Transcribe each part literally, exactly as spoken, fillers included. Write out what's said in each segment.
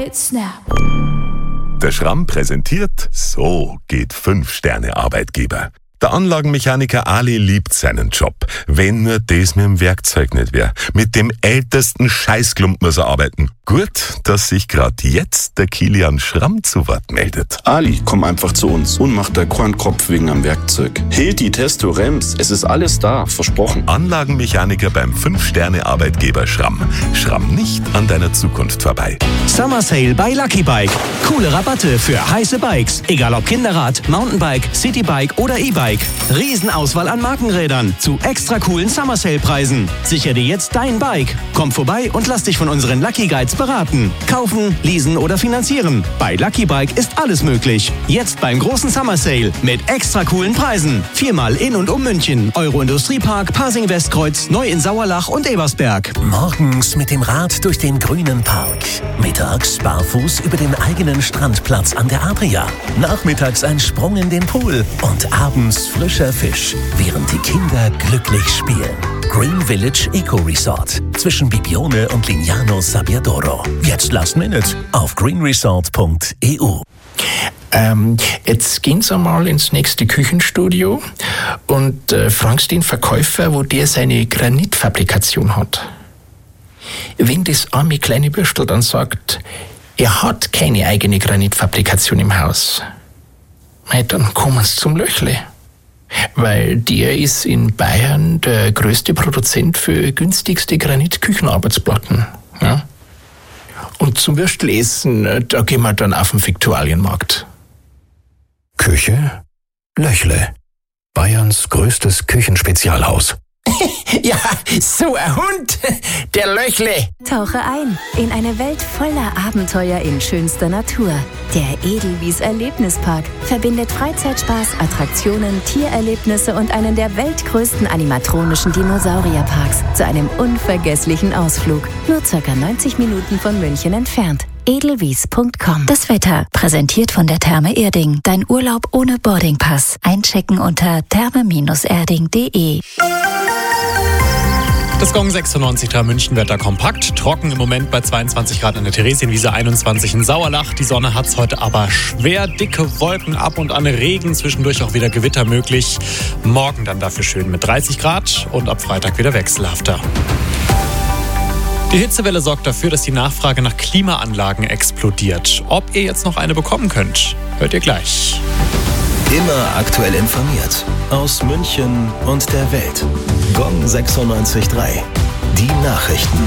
bei Snap. Der Schramm präsentiert, so geht fünf Sterne Arbeitgeber. Der Anlagenmechaniker Ali liebt seinen Job. Wenn nur das mit dem Werkzeug nicht wäre. Mit dem ältesten Scheißklumpen muss er arbeiten. Gut, dass sich gerade jetzt der Kilian Schramm zu Wort meldet. Ali, komm einfach zu uns und mach dir keinen Kopf wegen am Werkzeug. Hilti, Testo, Rems, es ist alles da, versprochen. Anlagenmechaniker beim fünf Sterne Arbeitgeber Schramm. Schramm nicht an deiner Zukunft vorbei. Summer Sale bei Lucky Bike. Coole Rabatte für heiße Bikes. Egal ob Kinderrad, Mountainbike, Citybike oder E-Bike. Riesenauswahl an Markenrädern zu extra coolen Summer Sale Preisen. Sicher dir jetzt dein Bike. Komm vorbei und lass dich von unseren Lucky Guides beraten. Kaufen, leasen oder finanzieren. Bei Lucky Bike ist alles möglich. Jetzt beim großen Summer Sale mit extra coolen Preisen. Viermal in und um München. Euro Industriepark, Pasing Westkreuz, neu in Sauerlach und Ebersberg. Morgens mit dem Rad durch den grünen Park. Mittags barfuß über den eigenen Strandplatz an der Adria. Nachmittags ein Sprung in den Pool. Und abends frischer Fisch, während die Kinder glücklich spielen. Green Village Eco Resort zwischen Bibione und Lignano Sabbiadoro. Jetzt last minute auf greenresort punkt e u. Ähm, jetzt gehen Sie mal ins nächste Küchenstudio und äh, fragen Sie den Verkäufer, wo der seine Granitfabrikation hat. Wenn das arme kleine Bürstel dann sagt, er hat keine eigene Granitfabrikation im Haus, dann kommen Sie zum Löchle. Weil der ist in Bayern der größte Produzent für günstigste Granit-Küchenarbeitsplatten. Ja? Und zum Würstelessen, da gehen wir dann auf den Viktualienmarkt. Küche? Löchle. Bayerns größtes Küchenspezialhaus. Ja, so ein Hund, der Löchle. Tauche ein in eine Welt voller Abenteuer in schönster Natur. Der Edelwies Erlebnispark verbindet Freizeitspaß, Attraktionen, Tiererlebnisse und einen der weltgrößten animatronischen Dinosaurierparks zu einem unvergesslichen Ausflug. Nur ca. neunzig Minuten von München entfernt. edelwies punkt com. Das Wetter, präsentiert von der Therme Erding. Dein Urlaub ohne Boardingpass. Einchecken unter therme erding punkt de. Das Gong sechsundneunzig Komma drei München-Wetter kompakt. Trocken im Moment bei zweiundzwanzig Grad an der Theresienwiese, einundzwanzig in Sauerlach. Die Sonne hat's heute aber schwer. Dicke Wolken, ab und an Regen, zwischendurch auch wieder Gewitter möglich. Morgen dann dafür schön mit dreißig Grad und ab Freitag wieder wechselhafter. Die Hitzewelle sorgt dafür, dass die Nachfrage nach Klimaanlagen explodiert. Ob ihr jetzt noch eine bekommen könnt, hört ihr gleich. Immer aktuell informiert. Aus München und der Welt. Gong sechsundneunzig Komma drei. Die Nachrichten.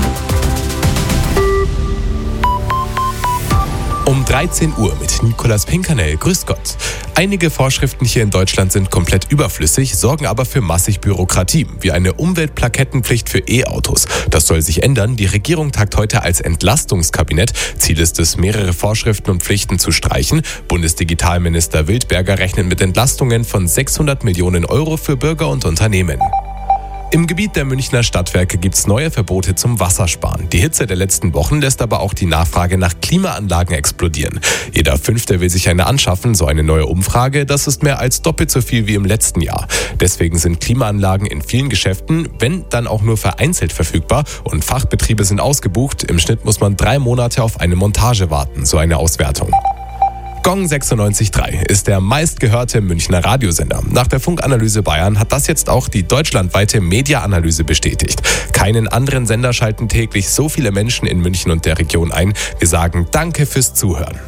Um dreizehn Uhr mit Nicolas Pinkernell. Grüß Gott. Einige Vorschriften hier in Deutschland sind komplett überflüssig, sorgen aber für massig Bürokratie, wie eine Umweltplakettenpflicht für E-Autos. Das soll sich ändern. Die Regierung tagt heute als Entlastungskabinett. Ziel ist es, mehrere Vorschriften und Pflichten zu streichen. Bundesdigitalminister Wildberger rechnet mit Entlastungen von sechshundert Millionen Euro für Bürger und Unternehmen. Im Gebiet der Münchner Stadtwerke gibt es neue Verbote zum Wassersparen. Die Hitze der letzten Wochen lässt aber auch die Nachfrage nach Klimaanlagen explodieren. Jeder Fünfte will sich eine anschaffen, so eine neue Umfrage. Das ist mehr als doppelt so viel wie im letzten Jahr. Deswegen sind Klimaanlagen in vielen Geschäften, wenn dann auch nur vereinzelt verfügbar, und Fachbetriebe sind ausgebucht. Im Schnitt muss man drei Monate auf eine Montage warten, so eine Auswertung. Gong sechsundneunzig Komma drei ist der meistgehörte Münchner Radiosender. Nach der Funkanalyse Bayern hat das jetzt auch die deutschlandweite Media-Analyse bestätigt. Keinen anderen Sender schalten täglich so viele Menschen in München und der Region ein. Wir sagen Danke fürs Zuhören.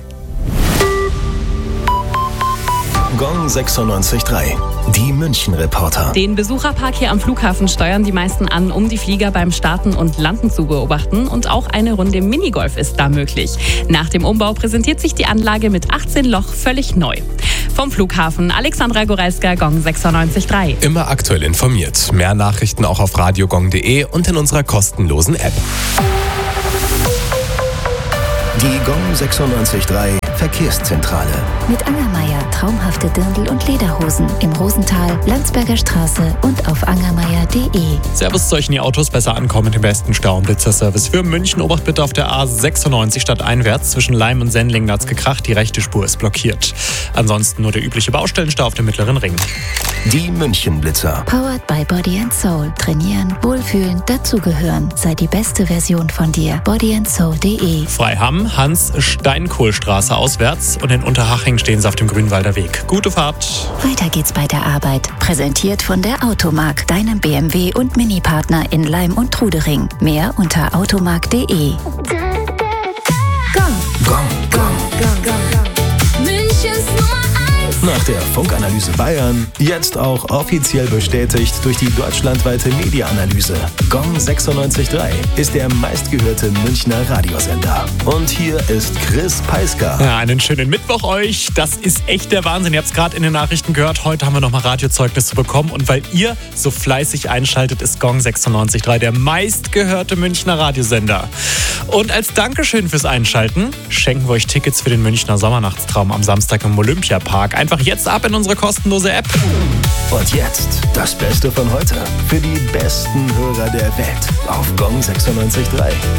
Gong sechsundneunzig Komma drei. Die München-Reporter. Den Besucherpark hier am Flughafen steuern die meisten an, um die Flieger beim Starten und Landen zu beobachten. Und auch eine Runde Minigolf ist da möglich. Nach dem Umbau präsentiert sich die Anlage mit achtzehn Loch völlig neu. Vom Flughafen Alexandra Goralska, Gong sechsundneunzig Komma drei. Immer aktuell informiert. Mehr Nachrichten auch auf radiogong punkt de und in unserer kostenlosen App. Die Gong sechsundneunzig Komma drei Verkehrszentrale. Mit Angermeier traumhafte Dirndl und Lederhosen im Rosental, Landsberger Straße und auf angermeier punkt de. Servus, solchen die Autos besser ankommen, den besten Stau- und Blitzerservice für München. Obacht bitte auf der A sechsundneunzig stadteinwärts. Zwischen Leim und Sendlingen hat's gekracht, die rechte Spur ist blockiert. Ansonsten nur der übliche Baustellenstau auf dem mittleren Ring. Die München-Blitzer. Powered by Body and Soul. Trainieren, wohlfühlen, dazugehören. Sei die beste Version von dir. body and soul punkt de. Freiham, Hans-Steinkohl-Straße auswärts und in Unterhaching stehen sie auf dem Grünwalder Weg. Gute Fahrt. Weiter geht's bei der Arbeit. Präsentiert von der Automark, deinem B M W und Mini-Partner in Leim und Trudering. Mehr unter automark punkt de. Gong, Gong, Gong. Gong, Gong, Gong. Münchens Nummer eins. Nach der Funkanalyse Bayern jetzt auch offiziell bestätigt durch die deutschlandweite Media-Analyse. Gong sechsundneunzig Komma drei ist der meistgehörte Münchner Radiosender. Und hier ist Chris Peisker. Ja, einen schönen Mittwoch euch. Das ist echt der Wahnsinn. Ihr habt es gerade in den Nachrichten gehört. Heute haben wir nochmal Radiozeugnisse bekommen. Und weil ihr so fleißig einschaltet, ist Gong sechsundneunzig Komma drei der meistgehörte Münchner Radiosender. Und als Dankeschön fürs Einschalten schenken wir euch Tickets für den Münchner Sommernachtstraum am Samstag im Olympiapark. Einfach jetzt ab in unsere kostenlose App. Und jetzt das Beste von heute für die besten Hörer der Welt auf Gong sechsundneunzig Komma drei.